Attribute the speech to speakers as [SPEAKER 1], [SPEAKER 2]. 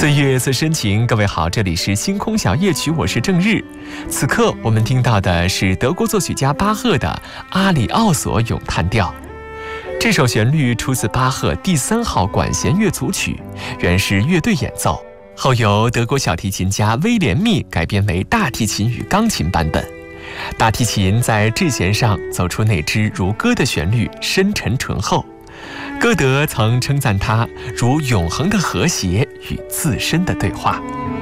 [SPEAKER 1] 岁月最深情，各位好，这里是星空小夜曲，我是郑日。此刻我们听到的是德国作曲家巴赫的《阿里奥索咏叹调》。这首旋律出自巴赫第3号管弦乐组曲，原是乐队演奏，后由德国小提琴家威廉密改编为大提琴与钢琴版本。大提琴在制弦上奏出那支如歌的旋律，深沉醇厚。歌德曾称赞它如永恒的和谐与自身的对话。